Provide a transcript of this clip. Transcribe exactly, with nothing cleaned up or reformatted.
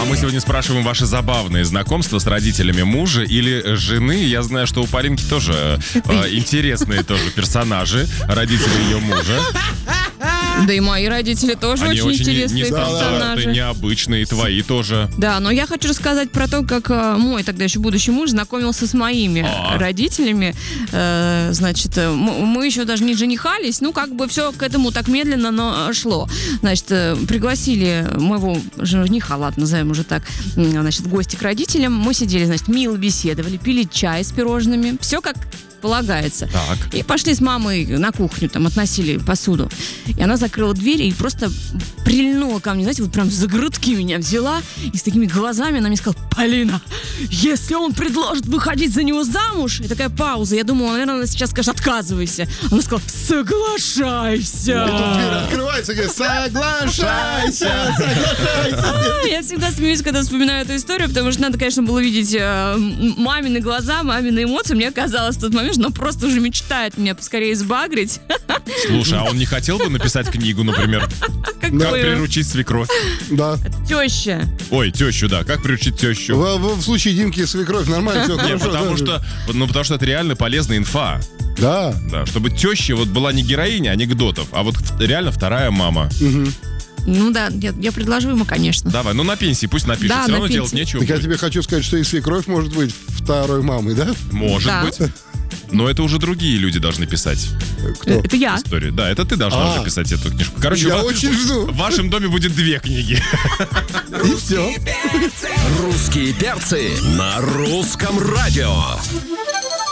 А мы сегодня спрашиваем ваши забавные знакомства с родителями мужа или жены. Я знаю, что у Полинки тоже э, интересные тоже персонажи, родители ее мужа. Да и мои родители тоже Они очень очень интересные персонажи. нестандартные, необычные, и твои тоже. Да, но я хочу рассказать про то, как э, мой тогда еще будущий муж знакомился с моими А. родителями. Э, значит, э, м- мы еще даже не женихались, ну, как бы все к этому так медленно, но шло. Значит, э, пригласили моего жениха, ладно, назовем уже так, м, значит, в гости к родителям. Мы сидели, значит, мило беседовали, пили чай с пирожными. Все как полагается. Так. И пошли с мамой на кухню, там, относили посуду. И она закрыла дверь и просто прильнула ко мне, знаете, вот прям за грудки меня взяла и с такими глазами она мне сказала: Полина, если он предложит выходить за него замуж, и такая пауза, я думала, наверное, она сейчас скажет: отказывайся. Она сказала: соглашайся. И тут дверь открывается и говорит: соглашайся, соглашайся. А, Я всегда смеюсь, когда вспоминаю эту историю, потому что надо, конечно, было видеть э, м- мамины глаза, мамины эмоции. Мне казалось в тот момент, что она просто уже мечтает меня поскорее сбагрить. Слушай, а он не хотел бы написать книгу, например? Как приручить свекровь? Да. Теща. Ой, тещу, да. Как приручить тещу? В, в- в случае Димки свекровь нормально, все Не, хорошо. потому да. что, ну, потому что это реально полезная инфа. Да. Да, чтобы теща вот была не героиня анекдотов, а вот в- реально вторая мама. Ну да, я, я предложу ему, конечно. Давай, ну на пенсии пусть напишет, Да, все на равно делать пенсии. нечего Так я будет. тебе хочу сказать, что и свекровь может быть второй мамой, да? Может Да. быть. Но это уже другие люди должны писать Кто? Это я. историю. Да, это ты должна А. уже писать эту книжку. Короче, Я в- очень жду. в вашем доме будет две книги. И все. Русские перцы на русском радио.